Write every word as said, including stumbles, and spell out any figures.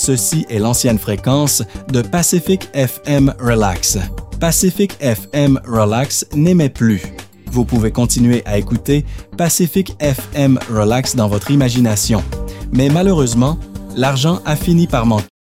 Ceci est l'ancienne fréquence de Pacific F M Relax. Pacific F M Relax n'émet plus. Vous pouvez continuer à écouter Pacific F M Relax dans votre imagination. Mais malheureusement, l'argent a fini par manquer.